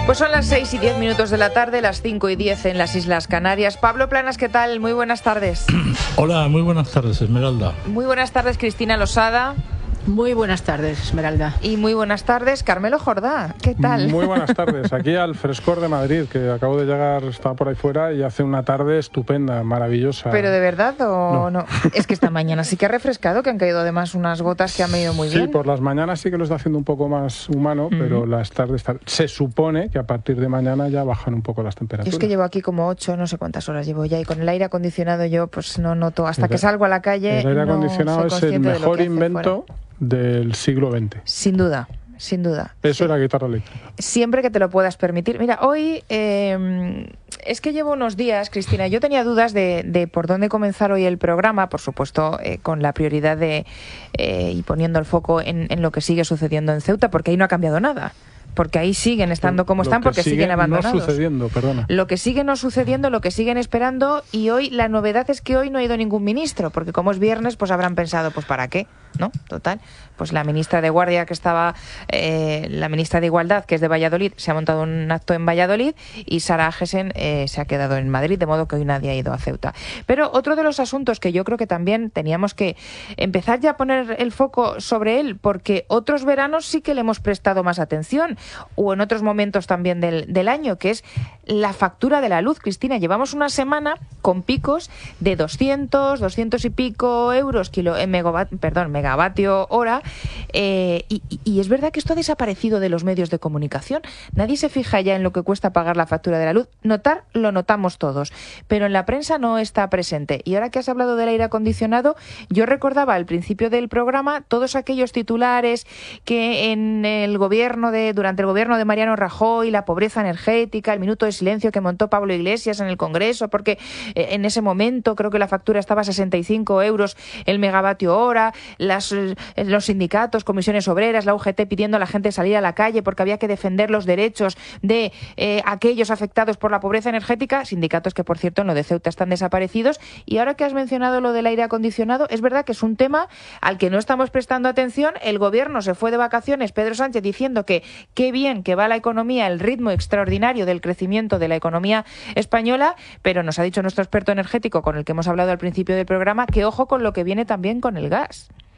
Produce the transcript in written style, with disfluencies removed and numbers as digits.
Pues son las 6:10 de la tarde, las 5:10 en las Islas Canarias. Pablo Planas, ¿qué tal? Muy buenas tardes. Hola, muy buenas tardes, Esmeralda. Muy buenas tardes, Cristina Losada. Muy buenas tardes, Esmeralda. Y muy buenas tardes, Carmelo Jordá. ¿Qué tal? Muy buenas tardes. Aquí al frescor de Madrid, que acabo de llegar, estaba por ahí fuera y hace una tarde estupenda, maravillosa. ¿Pero de verdad o no? Es que esta mañana sí que ha refrescado, que han caído además unas gotas que han venido muy bien. Sí, por las mañanas sí que lo está haciendo un poco más humano, pero las tardes se supone que a partir de mañana ya bajan un poco las temperaturas. Yo es que llevo aquí como 8, no sé cuántas horas llevo ya, y con el aire acondicionado yo pues no noto, hasta que salgo a la calle. El aire acondicionado es el mejor invento del siglo XX. Sin duda. Sin duda. Eso era guitarra eléctrica. Siempre que te lo puedas permitir. Mira, hoy es que llevo unos días, Cristina, yo tenía dudas de por dónde comenzar hoy el programa, por supuesto, con la prioridad de y poniendo el foco en lo que sigue sucediendo en Ceuta, porque ahí no ha cambiado nada. Porque ahí siguen estando como están, porque siguen abandonados. No sucediendo, perdona. Lo que sigue no sucediendo, lo que siguen esperando, y hoy la novedad es que hoy no ha ido ningún ministro, porque como es viernes, pues habrán pensado, pues ¿para qué? ¿No? Total. Pues la ministra de Guardia que estaba, la ministra de Igualdad, que es de Valladolid, se ha montado un acto en Valladolid, y Sara Agesen se ha quedado en Madrid, de modo que hoy nadie ha ido a Ceuta. Pero otro de los asuntos que yo creo que también teníamos que empezar ya a poner el foco sobre él, porque otros veranos sí que le hemos prestado más atención, o en otros momentos también del año, que es la factura de la luz. Cristina, llevamos una semana con picos de 200 y pico euros megavatio hora, y es verdad que esto ha desaparecido de los medios de comunicación. Nadie se fija ya en lo que cuesta pagar la factura de la luz. Notar, lo notamos todos, pero en la prensa no está presente. Y ahora que has hablado del aire acondicionado, yo recordaba al principio del programa todos aquellos titulares que en el gobierno durante el gobierno de Mariano Rajoy, la pobreza energética, el minuto de silencio que montó Pablo Iglesias en el Congreso, porque en ese momento creo que la factura estaba a 65 euros el megavatio hora, los sindicatos, comisiones obreras, la UGT pidiendo a la gente salir a la calle porque había que defender los derechos de aquellos afectados por la pobreza energética, sindicatos que, por cierto, en lo de Ceuta están desaparecidos. Y ahora que has mencionado lo del aire acondicionado, es verdad que es un tema al que no estamos prestando atención. El gobierno se fue de vacaciones, Pedro Sánchez, diciendo que qué bien que va la economía, el ritmo extraordinario del crecimiento de la economía española, pero nos ha dicho nuestro experto energético, con el que hemos hablado al principio del programa, que ojo con lo que viene también con el gas.